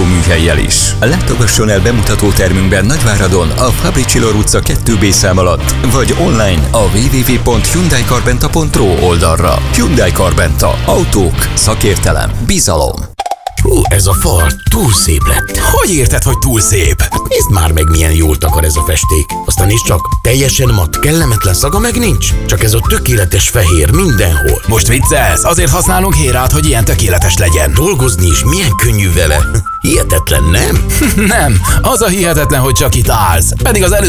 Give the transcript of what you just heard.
műhellyel is. Látogasson el bemutató termünkben Nagyváradon a Fabricilor utca 2B szám alatt, vagy online a www.hyundaicarpenta.ro oldalra. Hyundai Carpenta. Autók, szakértelem, bizalom. Hú, ez a fal túl szép lett. Hogy érted, hogy túl szép? Nézd már meg, milyen jól takar ez a festék. Aztán nézd csak, teljesen matt, kellemetlen szaga meg nincs. Csak ez a tökéletes fehér mindenhol. Most viccelsz? Azért használunk Hérát, hogy ilyen tökéletes legyen. Dolgozni is milyen könnyű vele. Hihetetlen, nem? Nem, az a hihetetlen, hogy csak itt állsz. Pedig az